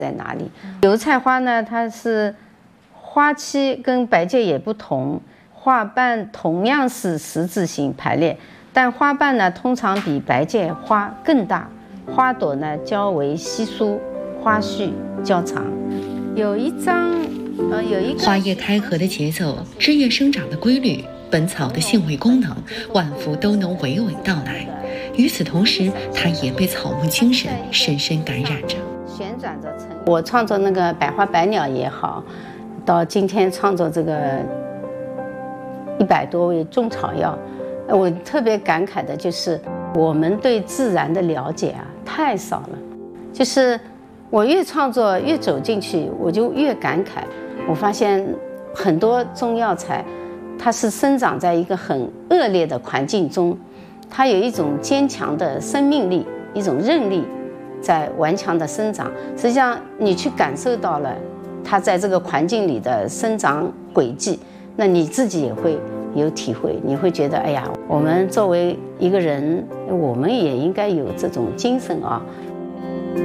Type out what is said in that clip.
在哪里？油菜花呢，它是花期跟白芥也不同，花瓣同样是十字形排列，但花瓣呢通常比白芥花更大，花朵呢较为稀疏，花序较长。有一个花叶开合的节奏，枝叶生长的规律，本草的性味功能，万福都能娓娓道来。与此同时，它也被草木精神深深感染着。 旋转着成我创作那个百花百鸟也好，到今天创作这个100多味中草药，我特别感慨的就是我们对自然的了解啊太少了。就是我越创作越走进去，我就越感慨。我发现很多中药材，它是生长在一个很恶劣的环境中，它有一种坚强的生命力，一种韧力在顽强的生长。实际上你去感受到了它在这个环境里的生长轨迹，那你自己也会有体会，你会觉得哎呀，我们作为一个人，我们也应该有这种精神啊。